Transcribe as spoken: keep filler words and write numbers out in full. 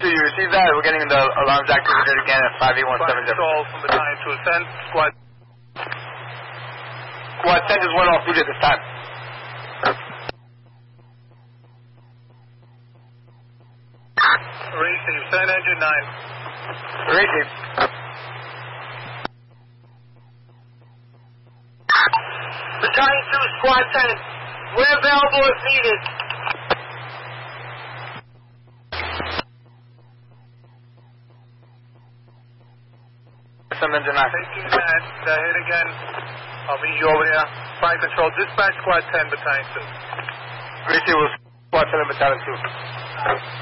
Do you receive that? We're getting the alarms activated again at five eight one seven zero. Control from battalion to ascend. Squad. Squad ten just went off duty at this time. Receive. Send engine nine. Receive. Battalion two, Squad ten. We're available if needed. Some engine nine. Taking that, that hit again. I'll meet you over here. Fire control. Dispatch Squad ten, Battalion two. Receive. Squad ten, Battalion two.